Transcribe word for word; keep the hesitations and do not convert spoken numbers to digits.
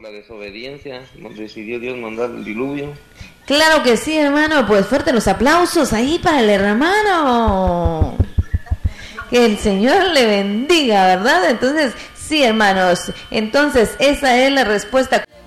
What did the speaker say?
la desobediencia, decidió Dios mandar el diluvio. Claro que sí, hermano, pues fuerte los aplausos ahí para el hermano. Que el Señor le bendiga, ¿verdad? Entonces, sí, hermanos, entonces esa es la respuesta.